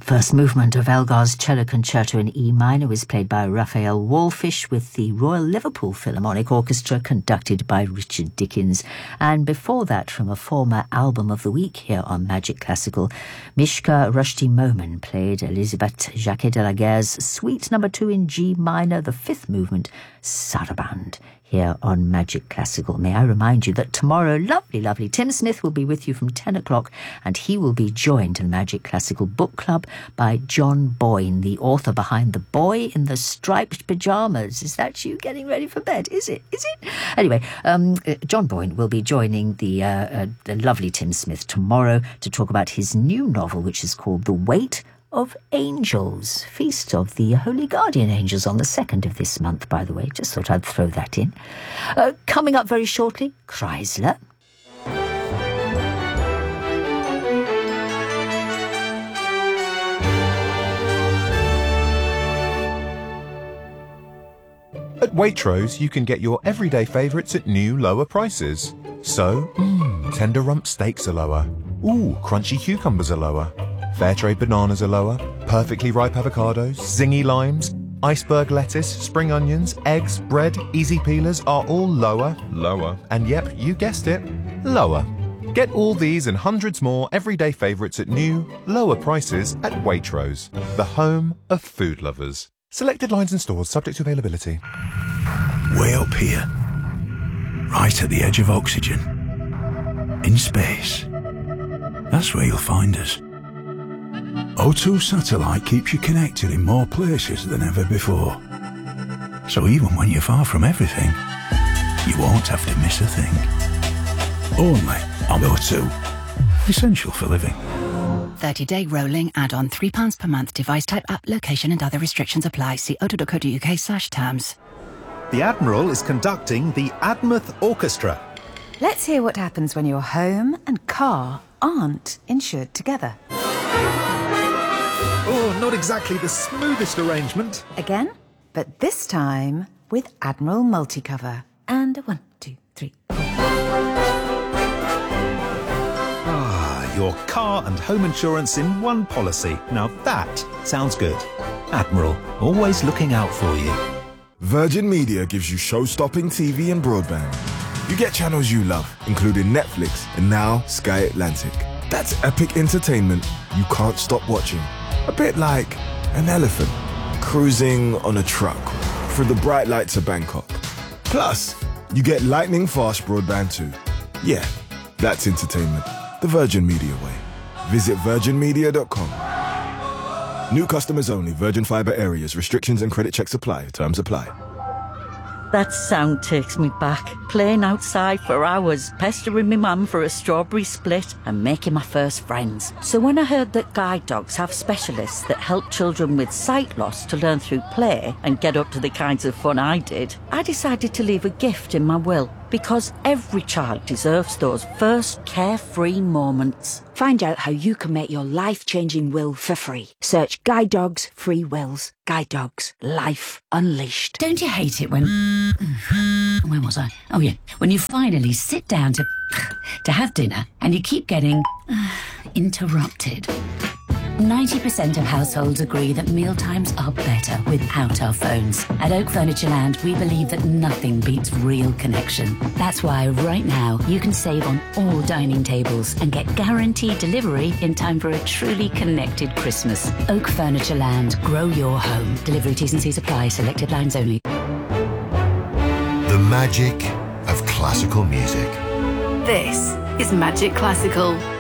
First movement of Elgar's Cello Concerto in E minor was played by Raphael Wallfish with the Royal Liverpool Philharmonic Orchestra conducted by Richard Dickens. And before that, from a former album of the week here on Magic Classical, Mishka Rushdie Momin played Elisabeth Jacquet de la Guerre's Suite No. 2 in G minor, the fifth movement, Sarabande, here on Magic Classical. May I remind you that tomorrow, lovely Tim Smith will be with you from 10 o'clock, and he will be joined in Magic Classical Book Club by John Boyne, the author behind The Boy in the Striped Pyjamas. Is that you getting ready for bed? Is it? Anyway, John Boyne will be joining the lovely Tim Smith tomorrow to talk about his new novel, which is called The Weight of Angels, Feast of the Holy Guardian Angels on the 2nd of this month, by the way. Just thought I'd throw that in. Coming up very shortly, Chrysler. At Waitrose, you can get your everyday favourites at new, lower prices. So, tender rump steaks are lower. Ooh, crunchy cucumbers are lower. Fair trade bananas are lower, perfectly ripe avocados, zingy limes, iceberg lettuce, spring onions, eggs, bread, easy peelers are all lower, and yep, you guessed it, lower. Get all these and hundreds more everyday favourites at new, lower prices at Waitrose, the home of food lovers. Selected lines and stores subject to availability. Way up here, right at the edge of oxygen, in space. That's where you'll find us. O2 Satellite keeps you connected in more places than ever before. So even when you're far from everything, you won't have to miss a thing. Only on O2. Essential for living. 30-day rolling add-on, £3 per month. Device type, app, location and other restrictions apply. See o2.co.uk/terms. The Admiral is conducting the Admouth Orchestra. Let's hear what happens when your home and car aren't insured together. Oh, not exactly the smoothest arrangement. Again, but this time with Admiral Multicover. And 1, 2, 3, 4. Your car and home insurance in one policy. Now that sounds good. Admiral, always looking out for you. Virgin Media gives you show-stopping TV and broadband. You get channels you love, including Netflix and now Sky Atlantic. That's epic entertainment you can't stop watching. A bit like an elephant cruising on a truck through the bright lights of Bangkok. Plus, you get lightning-fast broadband too. Yeah, that's entertainment. The Virgin Media way. Visit virginmedia.com. New customers only. Virgin Fibre areas. Restrictions and credit checks apply. Terms apply. That sound takes me back. Playing outside for hours, pestering my mum for a strawberry split and making my first friends. So when I heard that guide dogs have specialists that help children with sight loss to learn through play and get up to the kinds of fun I did, I decided to leave a gift in my will. Because every child deserves those first carefree moments. Find out how you can make your life-changing will for free. Search Guide Dogs Free Wills. Guide Dogs. Life Unleashed. Don't you hate it when... Where was I? Oh, yeah. When you finally sit down to have dinner and you keep getting interrupted. 90% of households agree that mealtimes are better without our phones. At Oak Furniture Land, we believe that nothing beats real connection. That's why right now you can save on all dining tables and get guaranteed delivery in time for a truly connected Christmas. Oak Furniture Land. Grow your home. Delivery T's and C's apply. Selected lines only. The magic of classical music. This is Magic Classical.